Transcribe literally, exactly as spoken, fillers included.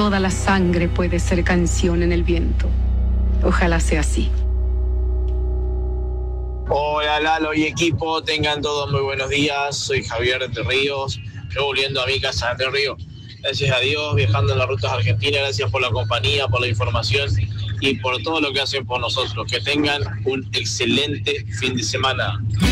toda la sangre puede ser canción en el viento. Ojalá sea así. Hola Lalo y equipo, tengan todos muy buenos días. Soy Javier de Entre Ríos, yo volviendo a mi casa de Entre Ríos. Gracias a Dios, viajando en las rutas argentinas. Gracias por la compañía, por la información y por todo lo que hacen por nosotros. Que tengan un excelente fin de semana.